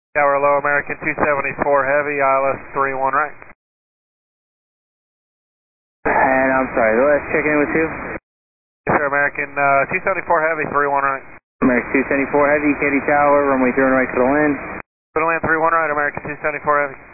Tower low, American 274 Heavy, ILS 31 right. And I'm sorry, let's check in with you. Yes, sir, American 274 Heavy, 31 right. American 274 Heavy, Katy Tower, runway 31 right for the land. For the land 31 right, American 274 Heavy.